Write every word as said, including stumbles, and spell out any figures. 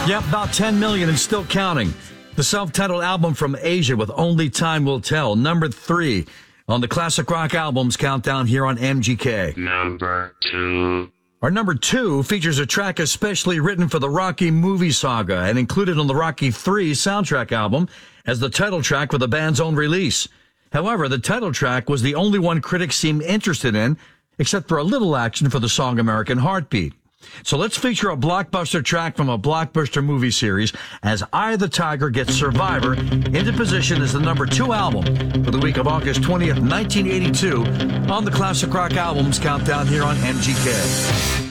Yep, about ten million and still counting. The self-titled album from Asia with Only Time Will Tell, number three on the Classic Rock Albums Countdown here on M G K. Number two. Our number two features a track especially written for the Rocky movie saga and included on the Rocky three soundtrack album as the title track for the band's own release. However, the title track was the only one critics seemed interested in, except for a little action for the song American Heartbeat. So let's feature a blockbuster track from a blockbuster movie series as Eye of the Tiger gets Survivor into position as the number two album for the week of August twentieth, nineteen eighty-two on the Classic Rock Albums Countdown here on M G K.